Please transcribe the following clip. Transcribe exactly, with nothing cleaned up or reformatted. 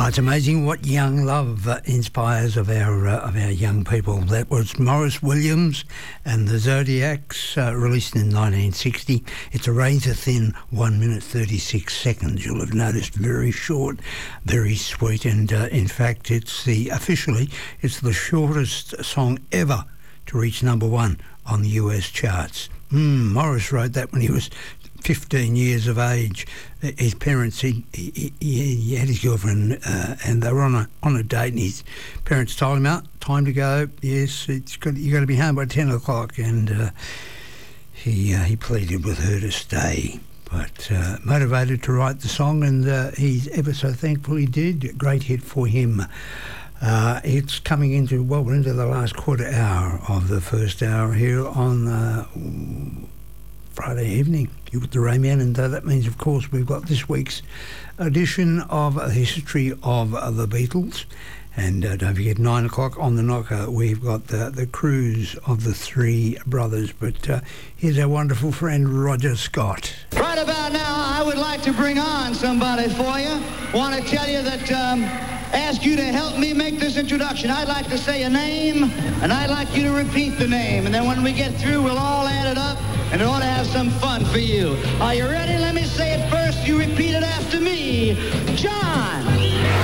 it's amazing what young love uh, inspires of our uh, of our young people. That was Maurice Williams and the Zodiacs, uh, released in nineteen sixty. It's a razor-thin one minute thirty-six seconds. You'll have noticed, very short, very sweet, and uh, in fact, it's the officially it's the shortest song ever to reach number one on the U S charts. Mm, Morris wrote that when he was fifteen years of age. His parents, he, he, he had his girlfriend uh, and they were on a on a date, and his parents told him, out, time to go, yes, it's got, you got to be home by ten o'clock, and uh, he uh, he pleaded with her to stay, but uh, motivated to write the song, and uh, he's ever so thankful he did. Great hit for him. Uh, it's coming into, well, we're into the last quarter hour of the first hour here on uh, Friday evening. You with the Rayman, and uh, that means, of course, we've got this week's edition of the history of uh, the Beatles. And uh, don't forget, nine o'clock on the knocker, we've got the, the cruise of the three brothers. But uh, here's our wonderful friend, Roger Scott. Right about now, I would like to bring on somebody for you. Want to tell you that, um, ask you to help me make this introduction. I'd like to say a name, and I'd like you to repeat the name. And then when we get through, we'll all add it up, and it ought to have some fun for you. Are you ready? Let me say it first. You repeat it after me. John.